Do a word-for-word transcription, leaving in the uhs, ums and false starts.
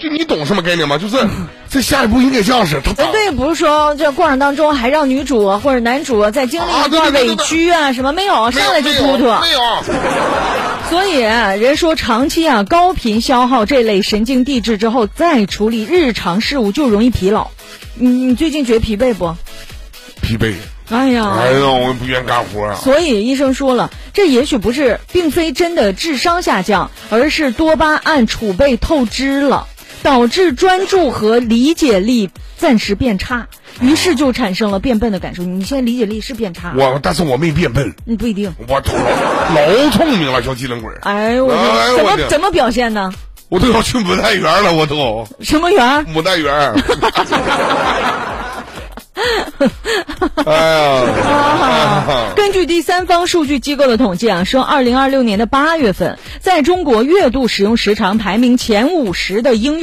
就你懂什么概念吗？就是这下一步应该这样式，他对对，不是说这过程当中还让女主或者男主在经历一段委屈啊什么没有，上来就突突， 没有。 所以人说长期啊高频消耗这类神经递质之后，再处理日常事务就容易疲劳。你你最近觉得疲惫不？ 疲惫。 哎呀， 哎呀，我不愿干活啊。 所以医生说了，这也许不是，并非真的智商下降，而是多巴胺储备透支了，导致专注和理解力暂时变差，于是就产生了变笨的感受。你现在理解力是变差？ 我，但是我没变笨。 你不一定。 我老聪明了，小机灵鬼。 哎，我哎怎么怎么表现呢？ 我都要去母带园了，我都。 什么园？ 母带园。哎呀、 啊！根据第三方数据机构的统计啊，说二零二六年的八月份，在中国月度使用时长排名前五十的音乐